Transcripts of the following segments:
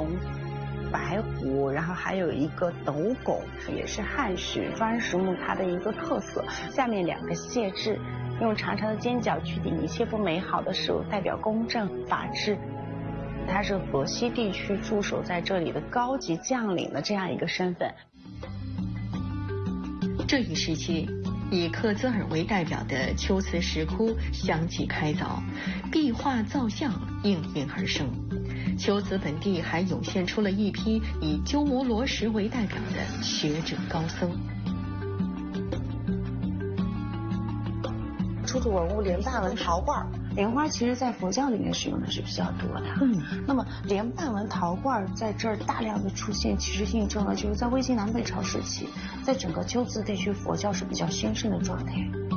龙、白虎，然后还有一个斗拱，也是汉史砖石墓它的一个特色。下面2个谢字，用长长的尖角去顶一切不美好的事物，代表公正法治。他是河西地区驻守在这里的高级将领的这样一个身份。 这一时期，以克孜尔为代表的龟兹石窟相继开凿，壁画造像应运而生。龟兹本地还涌现出了一批以鸠摩罗什为代表的学者高僧。 出土文物莲瓣纹陶罐，莲花其实在佛教里面使用的是比较多的。那么莲瓣纹陶罐在这儿大量的出现，其实印证了就是在魏晋南北朝时期，在整个龟兹地区佛教是比较兴盛的状态。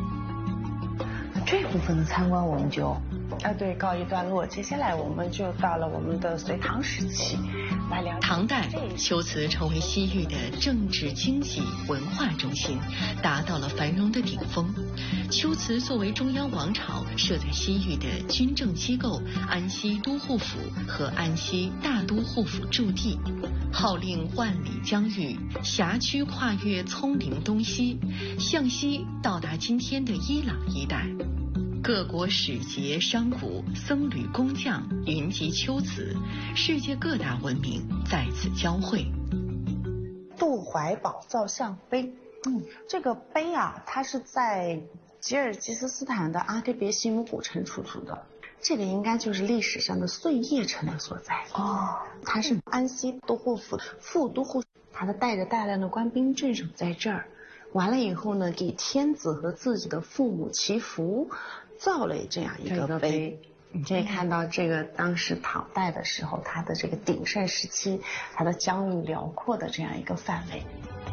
这部分的参观我们就对告一段落，接下来我们就到了我们的隋唐时期，来聊唐代，龟兹成为西域的政治、经济、文化中心，达到了繁荣的顶峰。龟兹作为中央王朝设在西域的军政机构安西都护府和安西大都护府驻地，号令万里疆域，辖区跨越葱岭东西，向西到达今天的伊朗一带。各国使节、商贾、僧侣、工匠云集龟兹，世界各大文明在此交汇。 杜怀宝造像碑，这个碑啊，它是在吉尔吉斯斯坦的阿特别西姆古城出土的。这个应该就是历史上的碎叶城的所在。它是安西都护府副都护，他带着大量的官兵镇守在这儿。完了以后呢，给天子和自己的父母祈福，造了这样一个碑。你可以看到这个当时唐代的时候，它的这个鼎盛时期，它的疆域辽阔的这样一个范围。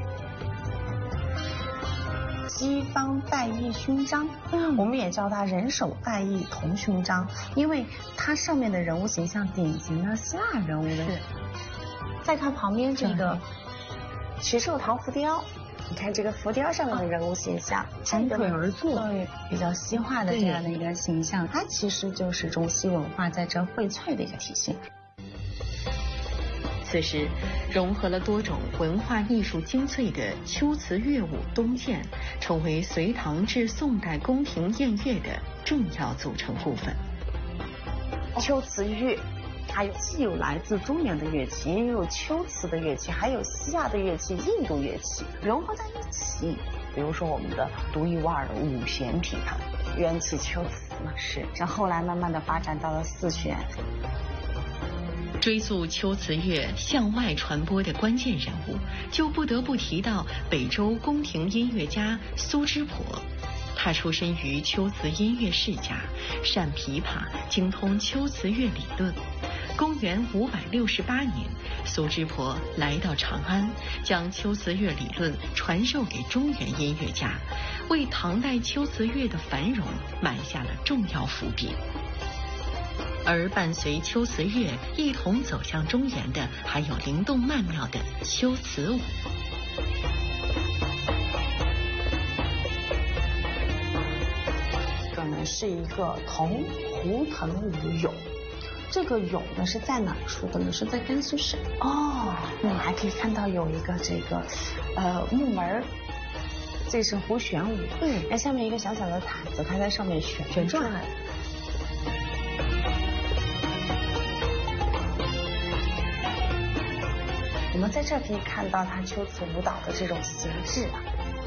西方代义勋章，我们也叫它人手代义铜勋章，因为它上面的人物形象典型的希腊人物的。再看旁边这个奇兽唐浮雕，你看这个浮雕上面的人物形象，盘腿而坐，对，比较西化的这样的一个形象，它其实就是中西文化在这荟萃的一个体现。 此时，融合了多种文化艺术精粹的龟兹乐舞东渐，成为隋唐至宋代宫廷宴乐的重要组成部分。 龟兹乐，它既有来自中原的乐器，也有龟兹的乐器，还有西亚的乐器、印度乐器融合在一起。比如说我们的独一无二的五弦琵琶，缘起龟兹嘛，是。然后后来慢慢的发展到了四弦。 追溯龟兹乐向外传播的关键人物，就不得不提到北周宫廷音乐家苏之婆。他出身于龟兹音乐世家，善琵琶，精通龟兹乐理论。公元568年，苏之婆来到长安，将龟兹乐理论传授给中原音乐家，为唐代龟兹乐的繁荣埋下了重要伏笔。而伴随龟兹乐一同走向中原的，还有灵动曼妙的龟兹舞。 这呢是一个铜胡腾舞俑，这个俑呢是在哪出的呢？是在甘肃省。我们还可以看到有一个这个木门，这是胡旋舞。那下面一个小小的毯子，它在上面旋转。我们在这可以看到它龟兹舞蹈的这种形制啊。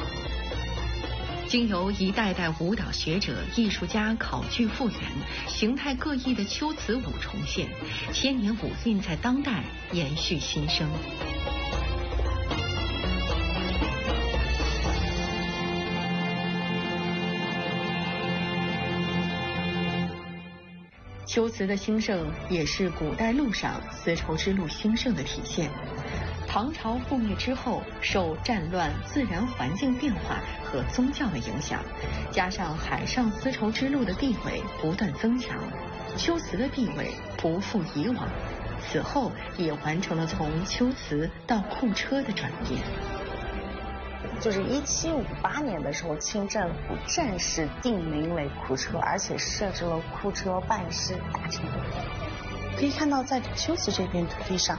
经由一代代舞蹈学者、艺术家考据复原，形态各异的龟兹舞重现，千年舞韵在当代延续新生。龟兹的兴盛也是古代陆上丝绸之路兴盛的体现。唐朝覆灭之后，受战乱、自然环境变化和宗教的影响，加上海上丝绸之路的地位不断增强，龟兹的地位不复以往。此后也完成了从龟兹到库车的转变。 就是1758年的时候，清政府正式定名为库车，而且设置了库车办事大臣。可以看到，在龟兹这片土地上，